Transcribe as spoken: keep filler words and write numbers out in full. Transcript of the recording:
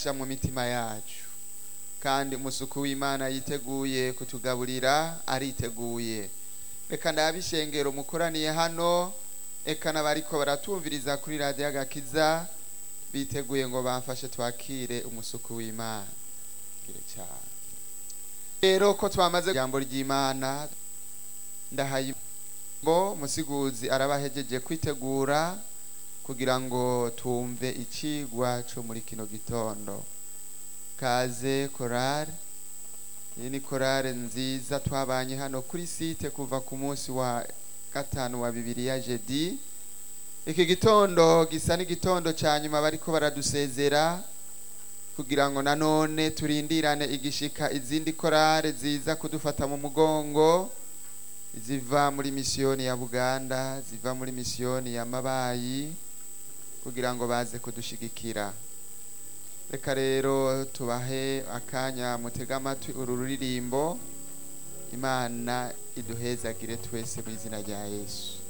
ububasha mu mitima yacu, kandi umusuku w'Imana yiteguye kutugaburira ariteguye. Reka ndabishengero mukoraniye hano, eka n'abariko baratumviriza kuri radio Agakiza biteguye ngo bamfashe twakire umusuku w'Imana. Gire cyane rero ko twamaze ijambo ry'Imana, ndahaye bo musiguzi arabahejeje kwitegura kugira ngo tumve icigwa cyo muri kino gitondo. Kaze korale, iyi ni korale nziza twabanye hano kuri site kuva ku munsi wa gatanu wa Bibiliya jeudi. Iki gitondo gisa n'igitondo ca nyuma bariko baradusezera kugira ngo nanone turindirane igishika izindi korale ziza kudufata mu mugongo, ziva muri misiyoni ya Buganda, ziva muri misiyoni ya Mabayi, kugira ngo baze kudushigikira. Reka rero tubahe akanya mutega amatwi uru ruririmbo. Imana iduhezagire twese mu izina rya Yesu.